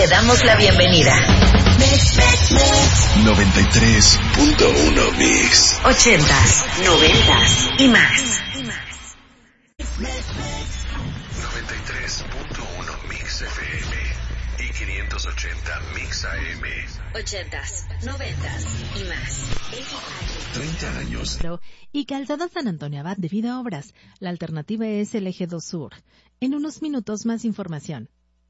Te damos la bienvenida. 93.1 Mix. 80s, 90s y más. 93.1 Mix FM y 580 Mix AM. 80s, 90s y más. 30 años. Y Calzada San Antonio Abad debido a obras. La alternativa es el Eje 2 Sur. En unos minutos más información.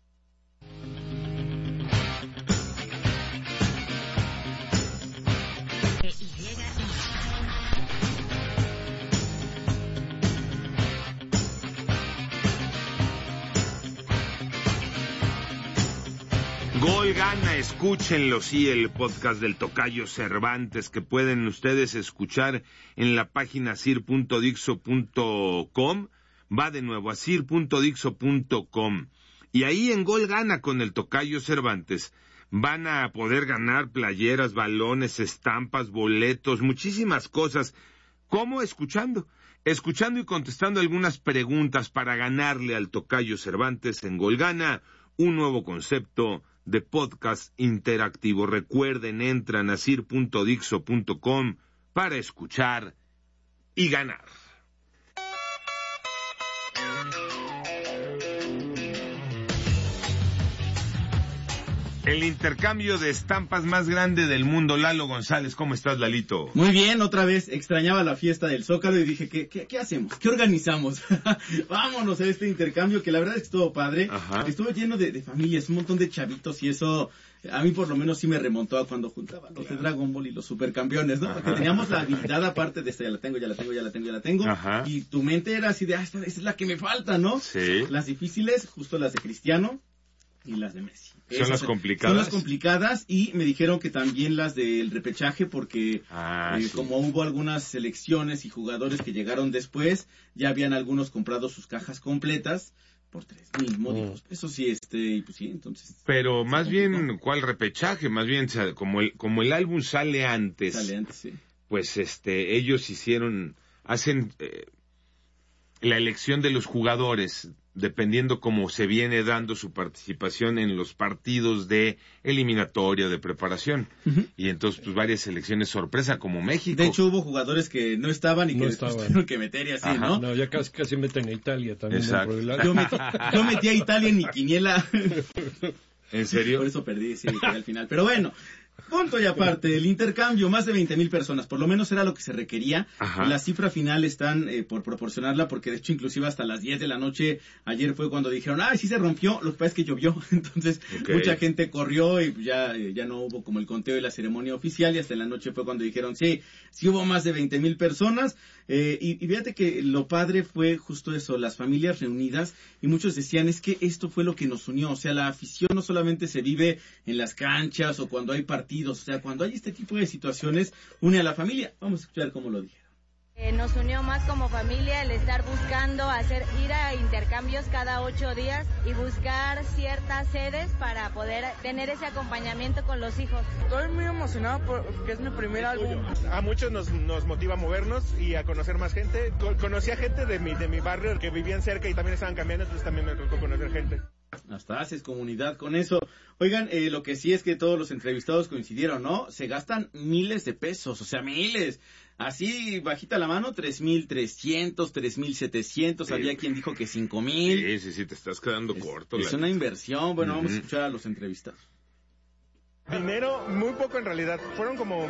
Gol Gana, escúchenlo, sí, el podcast del Tocayo Cervantes que pueden ustedes escuchar en la página sir.dixo.com. Va de nuevo a sir.dixo.com. Y ahí en Gol Gana con el Tocayo Cervantes van a poder ganar playeras, balones, estampas, boletos, muchísimas cosas. ¿Cómo? Escuchando y contestando algunas preguntas para ganarle al Tocayo Cervantes en Gol Gana, un nuevo concepto de podcast interactivo. Recuerden, entran a sir.dixo.com para escuchar y ganar. El intercambio de estampas más grande del mundo. Lalo González, ¿cómo estás, Lalito? Muy bien, otra vez extrañaba la fiesta del Zócalo y dije, ¿qué hacemos? ¿Qué organizamos? Vámonos a este intercambio que la verdad es que estuvo padre. Ajá. Estuvo lleno de familias, un montón de chavitos y eso a mí por lo menos sí me remontó a cuando juntaban los de Dragon Ball y los supercampeones, ¿no? Ajá. Porque teníamos la habilidad aparte de esta, ya la tengo. Ajá. Y tu mente era así de, esta es la que me falta, ¿no? Sí. Las difíciles, justo las de Cristiano y las de Messi. Son las complicadas. Son las complicadas y me dijeron que también las del repechaje porque sí, como hubo algunas selecciones y jugadores que llegaron después, ya habían algunos comprado sus cajas completas por 3,000 módicos pesos. Sí, y pues sí, entonces. Pero más bien, ¿cuál repechaje? Más bien, como el álbum sale antes. Sí. Pues ellos hacen la elección de los jugadores dependiendo cómo se viene dando su participación en los partidos de eliminatoria, de preparación. Uh-huh. Y entonces, pues, varias selecciones sorpresa, como México. De hecho, hubo jugadores que no estaban y que después tuvieron que meter y así, ajá, ¿no? No, ya casi meten a Italia también. Exacto. Yo metí a Italia en mi quiniela. ¿En serio? Por eso perdí, sí, al final. Pero bueno, punto y aparte, el intercambio, más de 20,000 personas, por lo menos era lo que se requería. Ajá. La cifra final están por proporcionarla, porque de hecho inclusive hasta las 10 de la noche, ayer fue cuando dijeron, sí se rompió, lo que pasa es que llovió, entonces mucha gente corrió y ya no hubo como el conteo y la ceremonia oficial, y hasta en la noche fue cuando dijeron, sí hubo más de 20,000 personas, y fíjate que lo padre fue justo eso, las familias reunidas, y muchos decían, es que esto fue lo que nos unió, o sea, la afición no solamente se vive en las canchas o cuando hay partidos, o sea, cuando hay este tipo de situaciones, une a la familia. Vamos a escuchar cómo lo dijeron. Nos unió más como familia el estar buscando ir a intercambios cada 8 días y buscar ciertas sedes para poder tener ese acompañamiento con los hijos. Estoy muy emocionado porque es mi primer álbum. A muchos nos motiva a movernos y a conocer más gente. Conocí a gente de mi barrio que vivían cerca y también estaban cambiando, entonces también me tocó conocer gente. Hasta haces comunidad con eso. Oigan, lo que sí es que todos los entrevistados coincidieron, ¿no? Se gastan miles de pesos, o sea, miles. Así, bajita la mano, 3,300, 3,700. Había quien dijo que 5,000. Sí, te estás quedando corto. Es una inversión. Bueno, vamos a escuchar a los entrevistados. Dinero, muy poco en realidad. Fueron como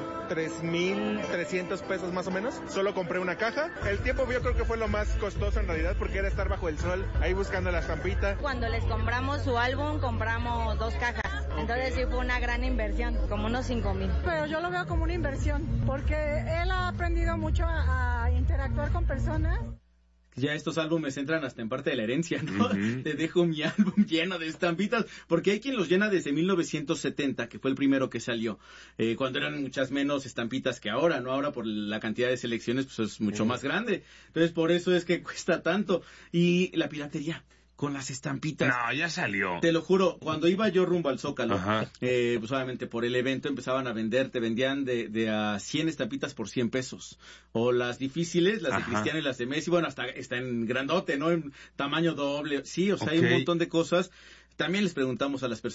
3,300 pesos más o menos. Solo compré una caja. El tiempo yo creo que fue lo más costoso en realidad porque era estar bajo el sol, ahí buscando la estampita. Cuando les compramos su álbum, compramos 2 cajas. Entonces sí fue una gran inversión, como unos 5,000. Pero yo lo veo como una inversión porque él ha aprendido mucho a interactuar con personas. Ya estos álbumes entran hasta en parte de la herencia, ¿no? Uh-huh. Te dejo mi álbum lleno de estampitas, porque hay quien los llena desde 1970, que fue el primero que salió, cuando eran muchas menos estampitas que ahora, ¿no? Ahora por la cantidad de selecciones, pues es mucho más grande. Entonces por eso es que cuesta tanto. Y la piratería. Con las estampitas. No, ya salió. Te lo juro, cuando iba yo rumbo al Zócalo, pues obviamente por el evento empezaban a vender, te vendían de a 100 estampitas por 100 pesos. O las difíciles, las de Cristiano y las de Messi, bueno, hasta está en grandote, ¿no? En tamaño doble. Sí, o sea, hay un montón de cosas. También les preguntamos a las personas